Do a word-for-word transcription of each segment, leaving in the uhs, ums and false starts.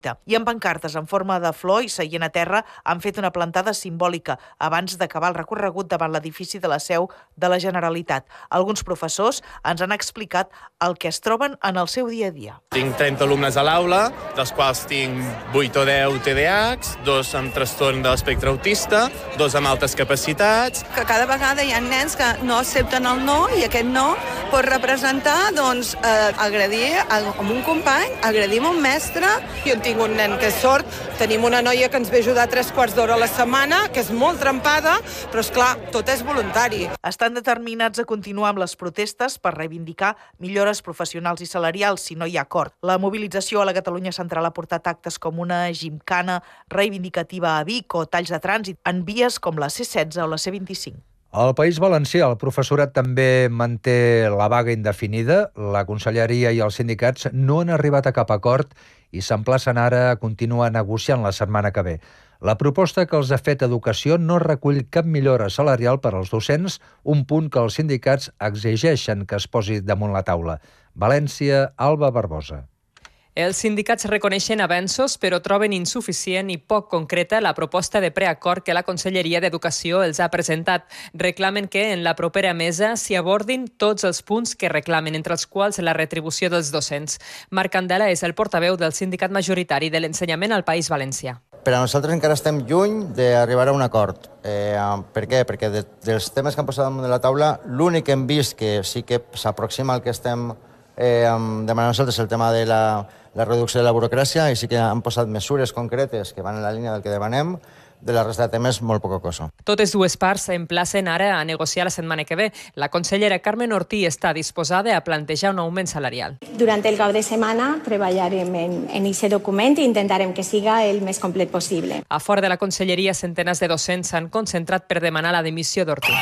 I amb pancartes en forma de flor i seient a terra han fet una plantada simbòlica abans d'acabar el recorregut davant l'edifici de la seu de la Generalitat. Alguns professors ens han explicat el que es troben en el seu dia a dia. Tinc trenta alumnes a l'aula, dels quals tinc vuit o deu T D A Hs, dos amb trastorn de l'espectre autista, dos amb altes capacitats. Que cada vegada hi ha nens que no accepten el no i aquest no pot representar doncs, eh, agredir a un company, agredir a un mestre. Jo tinc un nen que és sord, tenim una noia que ens ve ajudar tres quarts d'hora a la setmana, que és molt trempada, però és clar, tot és voluntari. Estan determinats a continuar amb les protestes per reivindicar millores professionals i salarials si no hi ha acord. La mobilització a la Catalunya Central ha portat actes com una gimcana reivindicativa a Vic o talls de trànsit en vies com la C setze o la C vint-i-cinc. Al País Valencià, el professorat també manté la vaga indefinida. La conselleria i els sindicats no han arribat a cap acord i s'emplacen ara a continuar negociant la setmana que ve. La proposta que els ha fet Educació no recull cap millora salarial per als docents, un punt que els sindicats exigeixen que es posi damunt la taula. València, Alba Barbosa. Els sindicats reconeixen avenços, però troben insuficient i poc concreta la proposta de preacord que la Conselleria d'Educació els ha presentat. Reclamen que en la propera mesa s'hi abordin tots els punts que reclamen, entre els quals la retribució dels docents. Marc Candela és el portaveu del sindicat majoritari de l'ensenyament al País Valencià. Per a nosaltres encara estem lluny d'arribar a un acord. Eh, per què? Perquè de, dels temes que han posat damunt de la taula, l'únic que hem vist que sí que s'aproxima al que estem eh, demanant nosaltres és el tema de la la reducció de la burocràcia i sí que han posat mesures concretes que van en la línia del que demanem, de la resta de temes molt poca cosa. Totes dues parts s'emplacen ara a negociar la setmana que ve. La consellera Carmen Ortí està disposada a plantejar un augment salarial. Durant el cap de setmana treballarem en, en aquest document i intentarem que siga el més complet possible. A fora de la conselleria, centenars de docents s'han concentrat per demanar la dimissió d'Ortí.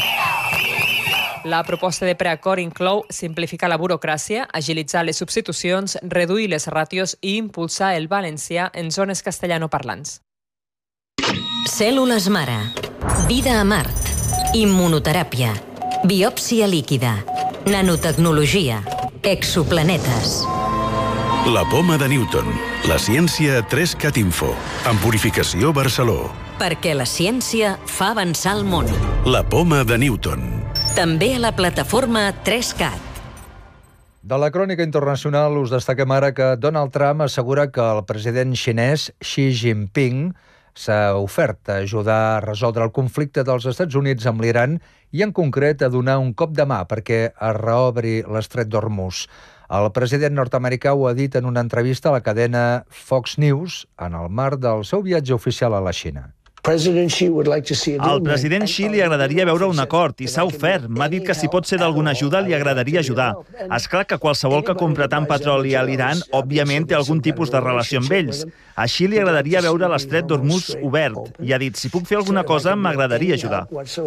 La proposta de preacord inclou simplificar la burocràcia, agilitzar les substitucions, reduir les ràtios i impulsar el valencià en zones castellanoparlants. Cèl·lules mare, vida a Mart, immunoteràpia, biòpsia líquida, nanotecnologia, exoplanetes. La poma de Newton, la ciència a tres cat info, amb Purificació Barceló. Perquè la ciència fa avançar el món. La poma de Newton. També a la plataforma tres cat. De la crònica internacional us destaquem ara que Donald Trump assegura que el president xinès Xi Jinping s'ha ofert a ajudar a resoldre el conflicte dels Estats Units amb l'Iran i en concret a donar un cop de mà perquè es reobri l'estret d'Hormuz. El president nord-americà ho ha dit en una entrevista a la cadena Fox News en el marc del seu viatge oficial a la Xina. Al president Xi li agradaria veure un acord i s'ha ofert. M'ha dit que si pot ser d'alguna ajuda li agradaria ajudar. És clar que qualsevol que compra tant petroli a l'Iran òbviament té algun tipus de relació amb ells. A Xi li agradaria veure l'estret d'Hormuz obert i ha dit si puc fer alguna cosa m'agradaria ajudar.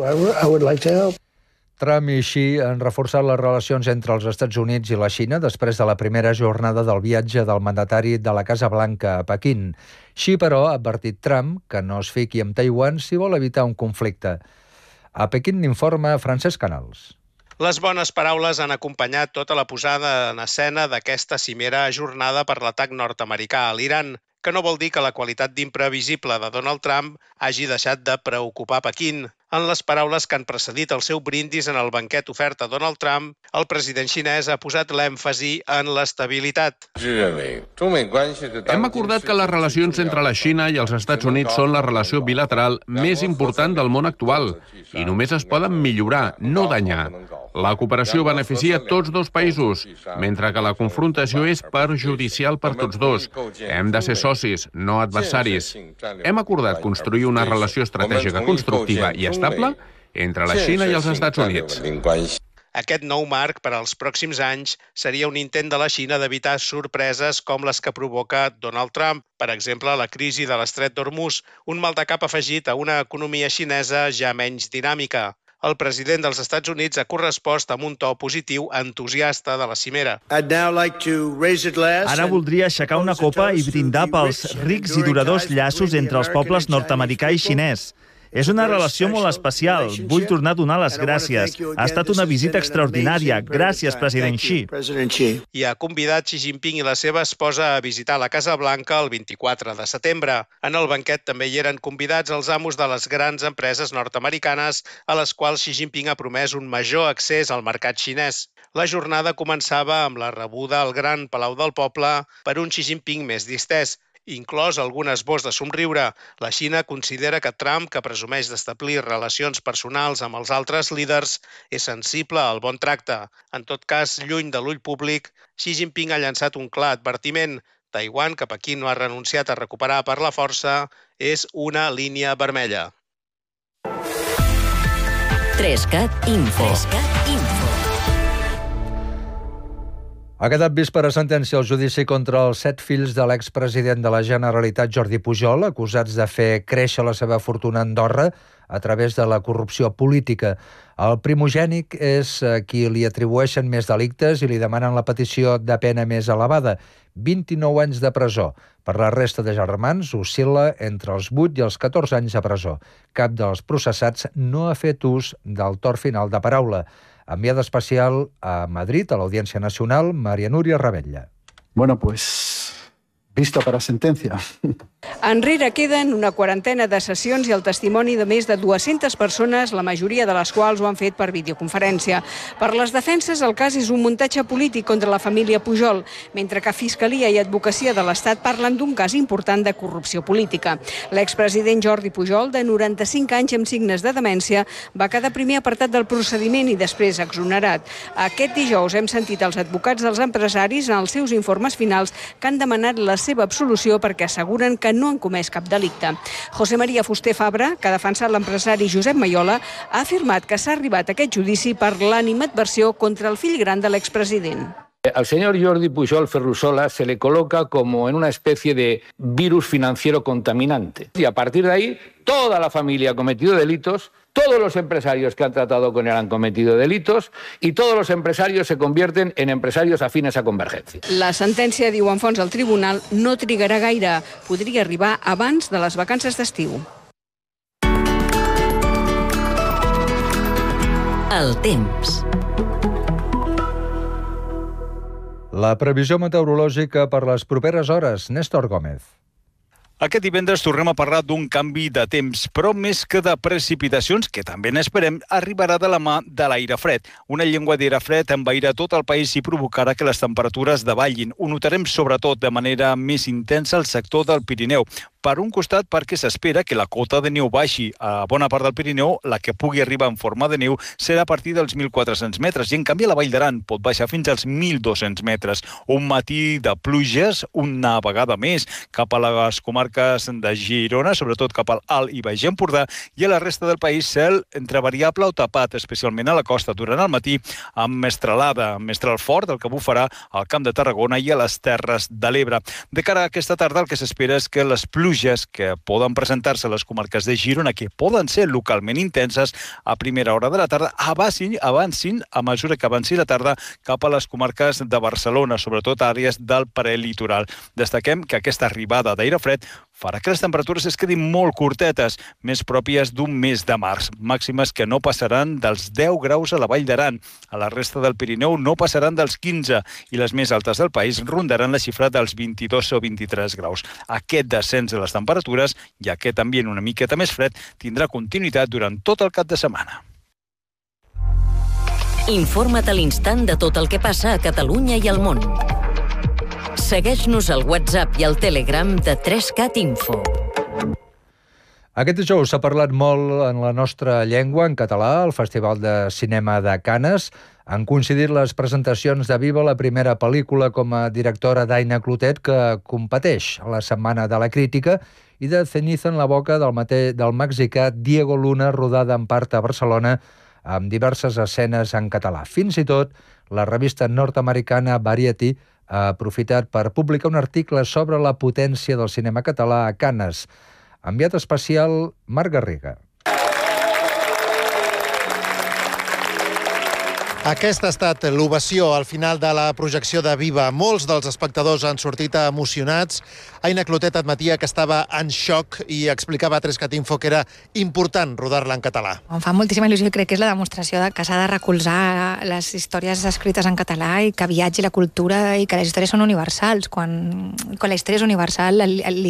Trump i Xi han reforçat les relacions entre els Estats Units i la Xina després de la primera jornada del viatge del mandatari de la Casa Blanca a Pequín. Xi, però, ha advertit Trump que no es fiqui amb Taiwan si vol evitar un conflicte. A Pequín n'informa Francesc Canals. Les bones paraules han acompanyat tota la posada en escena d'aquesta cimera ajornada per l'atac nord-americà a l'Iran, que no vol dir que la qualitat d'imprevisible de Donald Trump hagi deixat de preocupar Pequín. En les paraules que han precedit el seu brindis en el banquet ofert a Donald Trump, el president xinès ha posat l'èmfasi en l'estabilitat. Hem acordat que les relacions entre la Xina i els Estats Units són la relació bilateral més important del món actual i només es poden millorar, no danyar. La cooperació beneficia tots dos països, mentre que la confrontació és perjudicial per tots dos. Hem de ser socis, no adversaris. Hem acordat construir una relació estratègica constructiva i estable entre la Xina i els Estats Units. Aquest nou marc per als pròxims anys seria un intent de la Xina d'evitar sorpreses com les que provoca Donald Trump. Per exemple, la crisi de l'estret d'Hormuz, un maldecap afegit a una economia xinesa ja menys dinàmica. El president dels Estats Units ha correspost amb un to positiu entusiasta de la cimera. Ara voldria aixecar una copa i brindar pels rics i duradors llaços entre els pobles nord-americà i xinès. És una relació molt especial. Vull tornar a donar les gràcies. Ha estat una visita extraordinària. Gràcies, president Xi. I ha convidat Xi Jinping i la seva esposa a visitar la Casa Blanca el vint-i-quatre de setembre. En el banquet també hi eren convidats els amos de les grans empreses nord-americanes a les quals Xi Jinping ha promès un major accés al mercat xinès. La jornada començava amb la rebuda al Gran Palau del Poble per un Xi Jinping més distès, inclòs algun esbós de somriure. La Xina considera que Trump, que presumeix d'establir relacions personals amb els altres líders, és sensible al bon tracte. En tot cas, lluny de l'ull públic, Xi Jinping ha llançat un clar advertiment. Taiwan, que Pequín no ha renunciat a recuperar per la força, és una línia vermella. trescat Info. Ha quedat vist per a sentència el judici contra els set fills de l'expresident de la Generalitat, Jordi Pujol, acusats de fer créixer la seva fortuna a Andorra a través de la corrupció política. El primogènic és qui li atribueixen més delictes i li demanen la petició de pena més elevada, vint-i-nou anys de presó. Per la resta de germans oscil·la entre els vuit i els catorze anys de presó. Cap dels processats no ha fet ús del torn final de paraula. Enviada especial a Madrid, a l'Audiència Nacional, Maria Núria Ravella. Bueno, pues, visto para sentencia. Enrere queden una quarantena de sessions i el testimoni de més de dues-centes persones, la majoria de les quals ho han fet per videoconferència. Per les defenses, el cas és un muntatge polític contra la família Pujol, mentre que Fiscalia i Advocacia de l'Estat parlen d'un cas important de corrupció política. L'expresident Jordi Pujol, de noranta-cinc anys amb signes de demència, va quedar primer apartat del procediment i després exonerat. Aquest dijous hem sentit els advocats dels empresaris en els seus informes finals que han demanat la seva absolució perquè asseguren que no han comès cap delicte. José María Fuster Fabra, que ha defensat l'empresari Josep Mayola, ha afirmat que s'ha arribat a aquest judici per l'animadversió contra el fill gran de l'expresident. Al señor Jordi Pujol Ferrusola se le coloca como en una especie de virus financiero contaminante. Y a partir de ahí, toda la familia ha cometido delitos, todos los empresarios que han tratado con él han cometido delitos y todos los empresarios se convierten en empresarios afines a Convergencia. La sentència, diuen fonts al tribunal, no trigarà gaire. Podria arribar abans de les vacances d'estiu. El temps. La previsió meteorològica per les properes hores. Néstor Gómez. Aquest divendres tornem a parlar d'un canvi de temps, però més que de precipitacions, que també n'esperem, arribarà de la mà de l'aire fred. Una llengua d'aire fred envairà tot el país i provocarà que les temperatures davallin. Ho notarem sobretot de manera més intensa al sector del Pirineu. Per un costat, perquè s'espera que la cota de neu baixi a bona part del Pirineu, la que pugui arribar en forma de neu serà a partir dels mil quatre-cents metres, i en canvi a la Vall d'Aran pot baixar fins als mil dos-cents metres. Un matí de pluges, una vegada més, cap a les comarques de Girona, sobretot cap al Alt i Baix Empordà, i a la resta del país cel entre variable o tapat, especialment a la costa durant el matí, amb mestralada, mestral fort, el que bufarà al Camp de Tarragona i a les Terres de l'Ebre. De cara a aquesta tarda, el que s'espera és que les pluges que poden presentar-se a les comarques de Girona, que poden ser localment intenses a primera hora de la tarda, avancin, avancin a mesura que avanci la tarda cap a les comarques de Barcelona, sobretot àrees del prelitoral. Destaquem que aquesta arribada d'aire fred farà que les temperatures es quedin molt curtetes, més pròpies d'un mes de març. Màximes que no passaran dels deu graus a la Vall d'Aran. A la resta del Pirineu no passaran dels quinze i les més altes del país rondaran la xifra dels vint-i-dos o vint-i-tres graus. Aquest descens de les temperatures, i aquest ambient una miqueta més fred, tindrà continuïtat durant tot el cap de setmana. Informa't a l'instant de tot el que passa a Catalunya i al món. Segueix-nos al WhatsApp i al Telegram de trescat Info. Aquest dijous s'ha parlat molt en la nostra llengua, en català, al Festival de Cinema de Canes. Han coincidit les presentacions de Viva, la primera pel·lícula com a directora d'Aina Clotet, que competeix a la Setmana de la Crítica, i de Ceniza en la boca del, mate... del mexicà Diego Luna, rodada en part a Barcelona, amb diverses escenes en català. Fins i tot, la revista nord-americana Variety ha aprofitat per publicar un article sobre la potència del cinema català a Canes. Enviat especial, Marc Garriga. Aquesta ha estat l'ovació al final de la projecció de Viva. Molts dels espectadors han sortit emocionats. Aina Clotet admetia que estava en xoc i explicava a Trescat Info que era important rodar-la en català. Em fa moltíssima il·lusió i crec que és la demostració de que s'ha de recolzar les històries escrites en català i que viatgi la cultura i que les històries són universals. Quan, quan la història és universal,